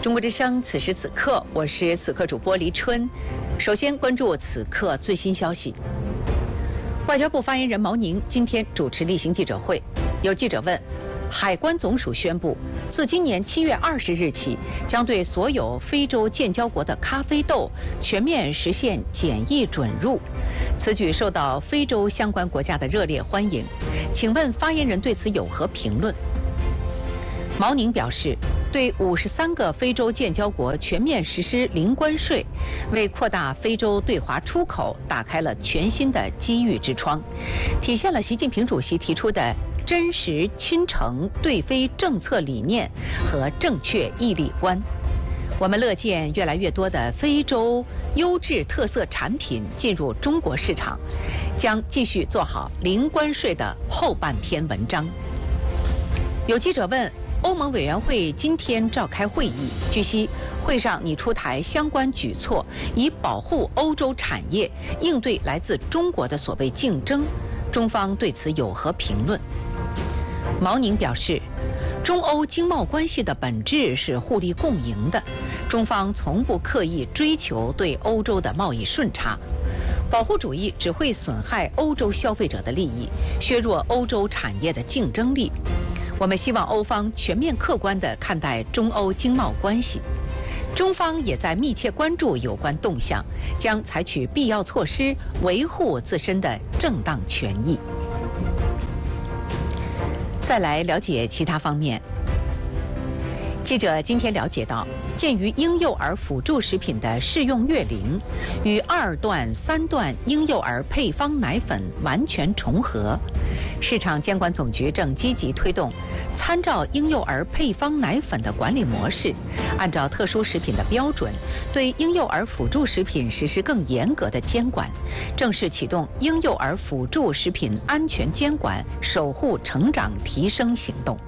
中国之声，此时此刻，我是此刻主播黎春。首先关注此刻最新消息。外交部发言人毛宁今天主持例行记者会，有记者问，海关总署宣布，自今年7月20日起，将对所有非洲建交国的咖啡豆全面实现检疫准入。此举受到非洲相关国家的热烈欢迎。请问发言人对此有何评论？毛宁表示，对53个非洲建交国全面实施零关税，为扩大非洲对华出口打开了全新的机遇之窗，体现了习近平主席提出的真实亲诚对非政策理念和正确毅力观。我们乐见越来越多的非洲优质特色产品进入中国市场，将继续做好零关税的后半篇文章。有记者问，欧盟委员会今天召开会议，据悉会上拟出台相关举措，以保护欧洲产业，应对来自中国的所谓竞争。中方对此有何评论？毛宁表示，中欧经贸关系的本质是互利共赢的，中方从不刻意追求对欧洲的贸易顺差。保护主义只会损害欧洲消费者的利益，削弱欧洲产业的竞争力。我们希望欧方全面客观地看待中欧经贸关系，中方也在密切关注有关动向，将采取必要措施维护自身的正当权益。再来了解其他方面。记者今天了解到，鉴于婴幼儿辅助食品的适用月龄与2段、3段婴幼儿配方奶粉完全重合，市场监管总局正积极推动参照婴幼儿配方奶粉的管理模式，按照特殊食品的标准，对婴幼儿辅助食品实施更严格的监管，正式启动婴幼儿辅助食品安全监管守护成长提升行动。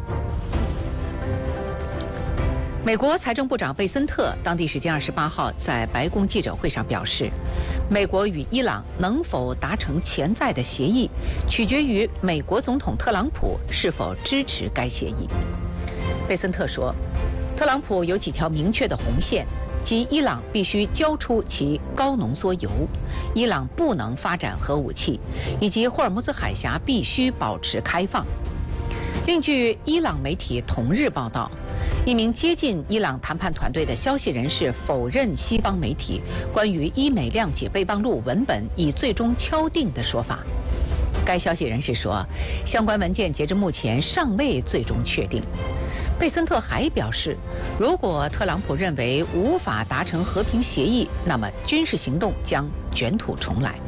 美国财政部长贝森特当地时间28号在白宫记者会上表示，美国与伊朗能否达成潜在的协议，取决于美国总统特朗普是否支持该协议。贝森特说，特朗普有几条明确的红线，即伊朗必须交出其高浓缩铀，伊朗不能发展核武器，以及霍尔木兹海峡必须保持开放。另据伊朗媒体同日报道，一名接近伊朗谈判团队的消息人士否认西方媒体关于伊美谅解备忘录文本已最终敲定的说法。该消息人士说，相关文件截至目前尚未最终确定。贝森特还表示，如果特朗普认为无法达成和平协议，那么军事行动将卷土重来。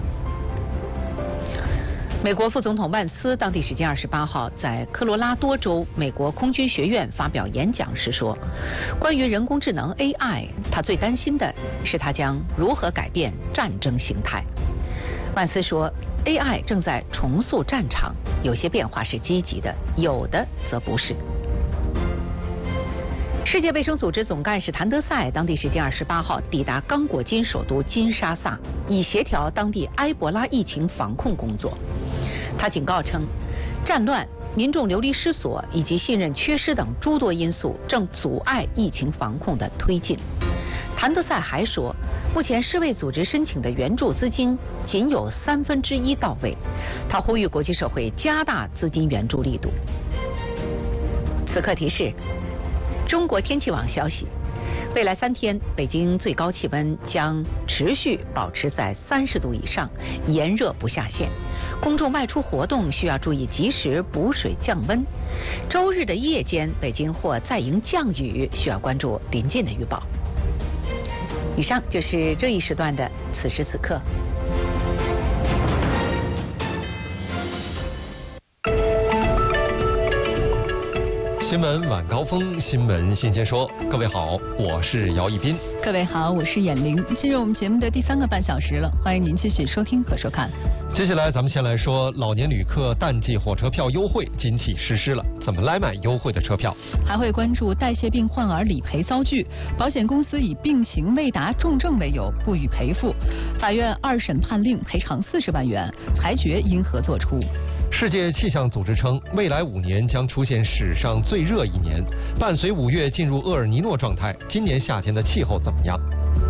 美国副总统万斯当地时间28号在科罗拉多州美国空军学院发表演讲时说，关于人工智能 AI， 他最担心的是它将如何改变战争形态。万斯说， AI 正在重塑战场，有些变化是积极的，有的则不是。世界卫生组织总干事谭德赛当地时间28号抵达刚果金首都金沙萨，以协调当地埃博拉疫情防控工作。他警告称，战乱、民众流离失所以及信任缺失等诸多因素正阻碍疫情防控的推进。谭德赛还说，目前世卫组织申请的援助资金仅有1/3到位，他呼吁国际社会加大资金援助力度。此刻提示，中国天气网消息，未来3天，北京最高气温将持续保持在30度以上，炎热不下线。公众外出活动需要注意及时补水降温。周日的夜间，北京或再迎降雨，需要关注临近的预报。以上就是这一时段的此时此刻。 新闻晚高峰，新闻新鲜说。各位好，我是姚一斌。 各位好，我是眼玲。进入我们节目的第3个半小时了，欢迎您继续收听和收看。 接下来咱们先来说老年旅客淡季火车票优惠今起实施了，怎么来买优惠的车票？ 还会关注代谢病患儿理赔遭拒，保险公司以病情未达重症为由不予赔付，法院2审判令赔偿40万元，裁决因何作出？ 世界气象组织称，未来5年将出现史上最热1年。伴随5月进入厄尔尼诺状态，今年夏天的气候怎么样？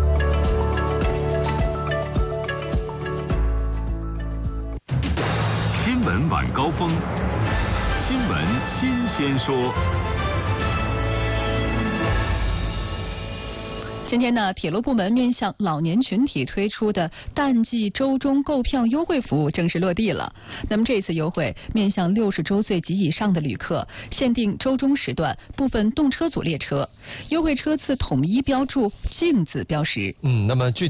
新闻晚高峰，新闻新鲜说。 今天呢，铁路部门面向老年群体推出的淡季周中购票优惠服务正式落地了。那么这次优惠面向60周岁及以上的旅客，限定周中时段部分动车组列车，优惠车次统一标注“静”字标识。 那么具